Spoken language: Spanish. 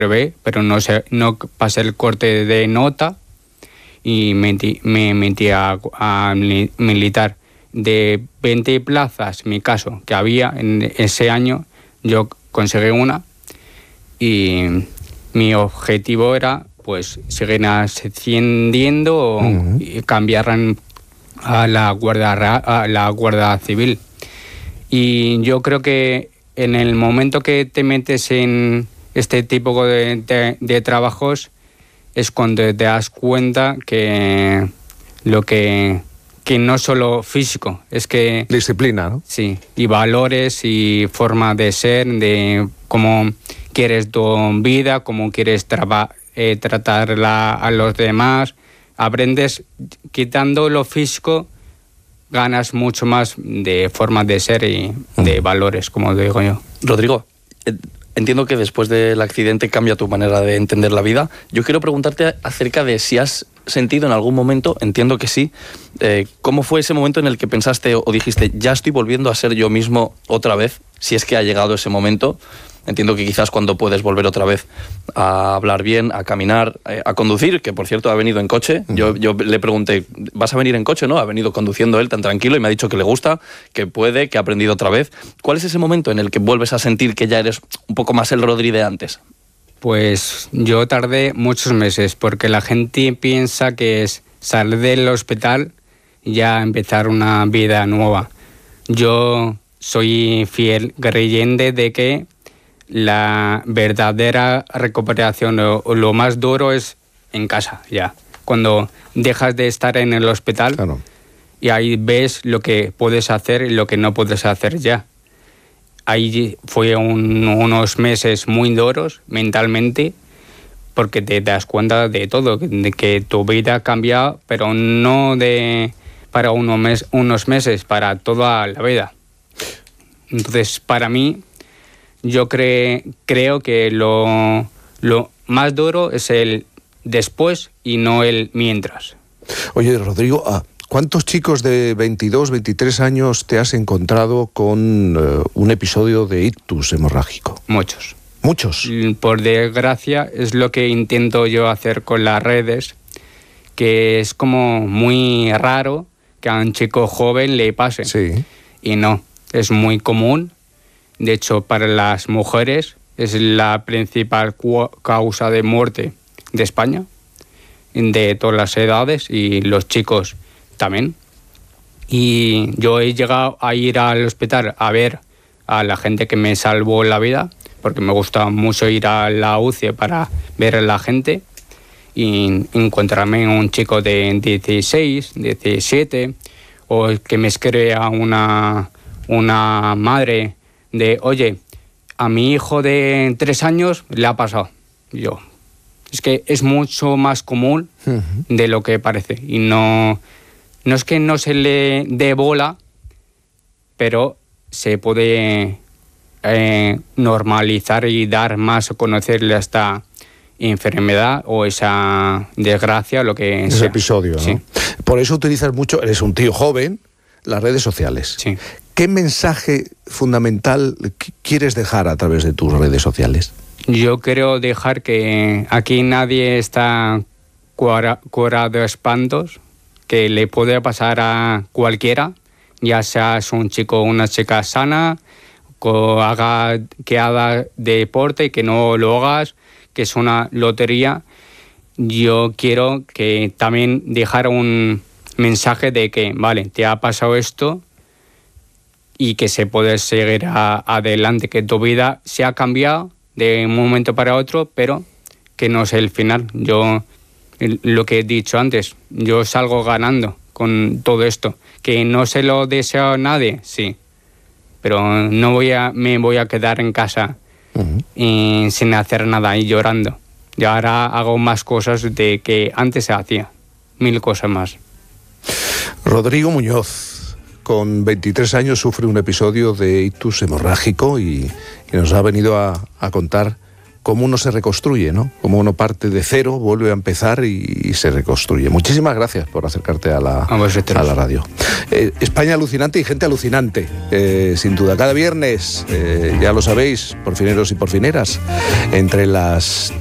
pero no pasé el corte de nota y me metí a militar. De 20 plazas, mi caso, que había en ese año, yo conseguí una y mi objetivo era pues seguir ascendiendo y cambiar a la Guardia Civil. Y yo creo que en el momento que te metes en este tipo de trabajos es cuando te das cuenta que lo que no solo físico, es que... Disciplina, ¿no? Sí, y valores y forma de ser, de cómo quieres tu vida, cómo quieres tratarla a los demás. Aprendes, quitando lo físico, ganas mucho más de forma de ser y de valores, como digo yo. Rodrigo, entiendo que después del accidente cambia tu manera de entender la vida. Yo quiero preguntarte acerca de si has sentido en algún momento, entiendo que sí, ¿cómo fue ese momento en el que pensaste o dijiste, ya estoy volviendo a ser yo mismo otra vez? Si es que ha llegado ese momento. Entiendo que quizás cuando puedes volver otra vez a hablar bien, a caminar, a conducir, que por cierto ha venido en coche. Yo le pregunté, ¿vas a venir en coche? No, ha venido conduciendo él tan tranquilo y me ha dicho que le gusta, que puede, que ha aprendido otra vez. ¿Cuál es ese momento en el que vuelves a sentir que ya eres un poco más el Rodri de antes? Pues yo tardé muchos meses, porque la gente piensa que es salir del hospital y ya empezar una vida nueva. Yo soy fiel creyente de que la verdadera recuperación o lo más duro es en casa, ya. Cuando dejas de estar en el hospital, claro, y ahí ves lo que puedes hacer y lo que no puedes hacer ya. Ahí fue unos meses muy duros mentalmente, porque te das cuenta de todo, de que tu vida ha cambiado, pero no para unos meses, para toda la vida. Entonces, para mí, yo creo que lo más duro es el después y no el mientras. Oye, Rodrigo, ¿cuántos chicos de 22, 23 años te has encontrado con un episodio de ictus hemorrágico? Muchos. ¿Muchos? Por desgracia, es lo que intento yo hacer con las redes, que es como muy raro que a un chico joven le pase. Sí. Y no, es muy común. De hecho, para las mujeres es la principal causa de muerte de España, de todas las edades, y los chicos también. Y yo he llegado a ir al hospital a ver a la gente que me salvó la vida, porque me gusta mucho ir a la UCI para ver a la gente y encontrarme un chico de 16, 17, o que me escribe a una madre de, oye, a mi hijo de 3 años le ha pasado. Yo, es que es mucho más común de lo que parece. Y no es que no se le dé bola, pero se puede normalizar y dar más a conocerle esta enfermedad o esa desgracia, lo que ese sea. Episodio, ¿no? Sí. Por eso utilizas mucho, eres un tío joven, las redes sociales. Sí. ¿Qué mensaje fundamental quieres dejar a través de tus redes sociales? Yo quiero dejar que aquí nadie está curado de espantos, que le puede pasar a cualquiera, ya seas un chico o una chica sana, que haga deporte y que no lo hagas, que es una lotería. Yo quiero que también dejar un mensaje de que, vale, te ha pasado esto y que se puede seguir adelante, que tu vida se ha cambiado de un momento para otro, pero que no es el final. Yo, lo que he dicho antes, yo salgo ganando con todo esto. Que no se lo deseo a nadie, sí, pero no me voy a quedar en casa sin hacer nada y llorando. Y ahora hago más cosas de que antes se hacía, 1000 cosas más. Rodrigo Muñoz, con 23 años, sufre un episodio de ictus hemorrágico y nos ha venido a contar cómo uno se reconstruye, ¿no? Cómo uno parte de cero, vuelve a empezar y se reconstruye. Muchísimas gracias por acercarte a la radio. España alucinante y gente alucinante, sin duda. Cada viernes, ya lo sabéis, porfineros y porfineras, entre las